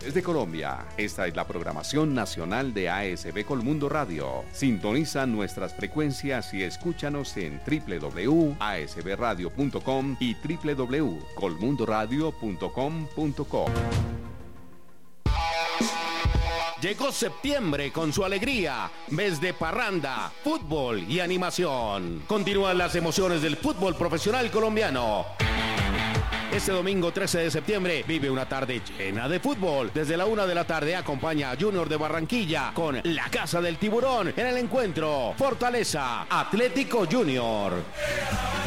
regiones de Colombia. Esta es la programación nacional de ASB Colmundo Radio. Sintoniza nuestras frecuencias y escúchanos en www.asbradio.com y www.colmundoradio.com.co. Llegó septiembre con su alegría, mes de parranda, fútbol y animación. Continúan las emociones del fútbol profesional colombiano. Este domingo 13 de septiembre vive una tarde llena de fútbol. Desde la 1 de la tarde acompaña a Junior de Barranquilla con la Casa del Tiburón en el encuentro Fortaleza Atlético Junior.